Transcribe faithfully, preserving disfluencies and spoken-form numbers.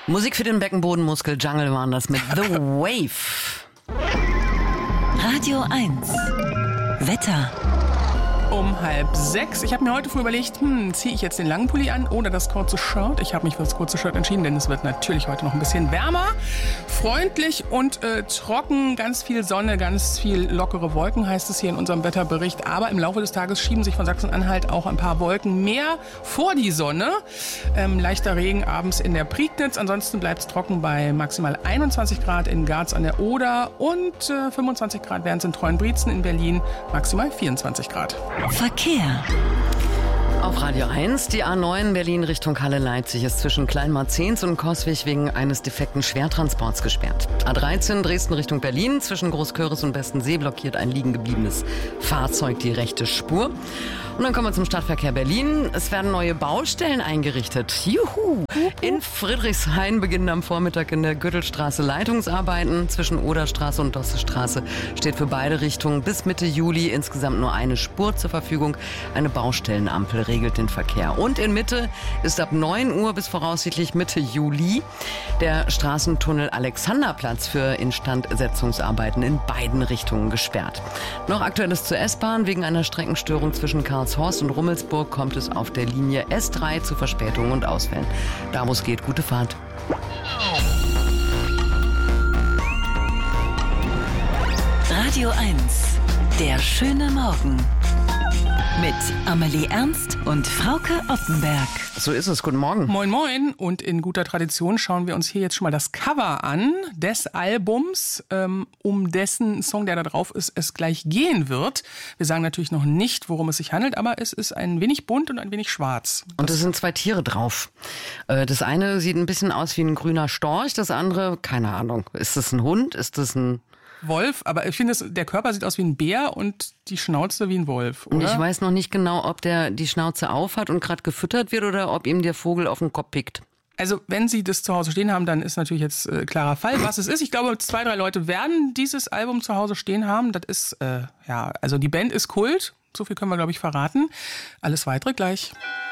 Musik für den Beckenbodenmuskel, Jungle waren das mit The Wave. Radio eins. Wetter. Um halb sechs. Ich habe mir heute früh überlegt, hm, ziehe ich jetzt den langen Pulli an oder das kurze Shirt? Ich habe mich für das kurze Shirt entschieden, denn es wird natürlich heute noch ein bisschen wärmer. Freundlich und äh, trocken, ganz viel Sonne, ganz viel lockere Wolken heißt es hier in unserem Wetterbericht. Aber im Laufe des Tages schieben sich von Sachsen-Anhalt auch ein paar Wolken mehr vor die Sonne. Ähm, leichter Regen abends in der Prignitz. Ansonsten bleibt es trocken bei maximal einundzwanzig Grad in Garz an der Oder und äh, fünfundzwanzig Grad wären es in Treuenbrietzen in Berlin, maximal vierundzwanzig Grad. Verkehr. Auf Radio eins, die A neun Berlin Richtung Halle-Leipzig ist zwischen Kleinmarzens und Coswig wegen eines defekten Schwertransports gesperrt. A dreizehn Dresden Richtung Berlin zwischen Großköris und Bestensee blockiert ein liegen gebliebenes Fahrzeug die rechte Spur. Und dann kommen wir zum Stadtverkehr Berlin. Es werden neue Baustellen eingerichtet. Juhu! In Friedrichshain beginnen am Vormittag in der Gürtelstraße Leitungsarbeiten. Zwischen Oderstraße und Dossestraße steht für beide Richtungen bis Mitte Juli insgesamt nur eine Spur zur Verfügung. Eine Baustellenampel regelt den Verkehr. Und in Mitte ist ab neun Uhr bis voraussichtlich Mitte Juli der Straßentunnel Alexanderplatz für Instandsetzungsarbeiten in beiden Richtungen gesperrt. Noch Aktuelles zur S-Bahn. Wegen einer Streckenstörung zwischen Karlshorst und Rummelsburg kommt es auf der Linie S drei zu Verspätungen und Ausfällen. Da wo es geht, gute Fahrt. Radio eins. Der schöne Morgen. Mit Amelie Ernst und Frauke Oppenberg. So ist es. Guten Morgen. Moin Moin. Und in guter Tradition schauen wir uns hier jetzt schon mal das Cover an des Albums, ähm, um dessen Song, der da drauf ist, es gleich gehen wird. Wir sagen natürlich noch nicht, worum es sich handelt, aber es ist ein wenig bunt und ein wenig schwarz. Und es sind zwei Tiere drauf. Das eine sieht ein bisschen aus wie ein grüner Storch, das andere, keine Ahnung. Ist das ein Hund? Ist das ein Wolf, aber ich finde, der Körper sieht aus wie ein Bär und die Schnauze wie ein Wolf, oder? Und ich weiß noch nicht genau, ob der die Schnauze auf hat und gerade gefüttert wird oder ob ihm der Vogel auf den Kopf pickt. Also wenn Sie das zu Hause stehen haben, dann ist natürlich jetzt äh, klarer Fall, was es ist. Ich glaube, zwei, drei Leute werden dieses Album zu Hause stehen haben. Das ist, äh, ja, also die Band ist Kult. So viel können wir, glaube ich, verraten. Alles Weitere gleich.